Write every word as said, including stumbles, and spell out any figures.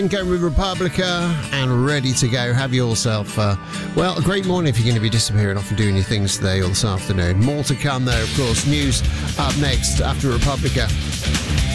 Going with Republica and ready to go. Have yourself, uh, well, a great morning if you're going to be disappearing off and doing your things today or this afternoon. More to come, though, of course. News up next after Republica.